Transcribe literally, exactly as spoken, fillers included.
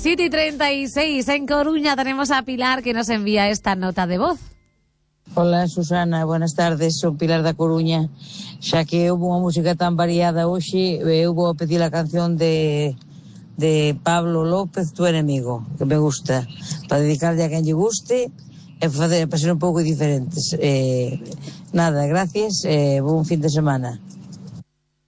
siete y treinta y seis en Coruña tenemos a Pilar que nos envía esta nota de voz. Hola Susana, buenas tardes, son Pilar da Coruña. Xa que houve unha música tan variada hoxe, eu vou pedir a canción de, de Pablo López, Tu enemigo, que me gusta, para dedicarle a quen lle guste e facer, para ser un pouco diferentes. Eh, nada, gracias, eh, bon fin de semana.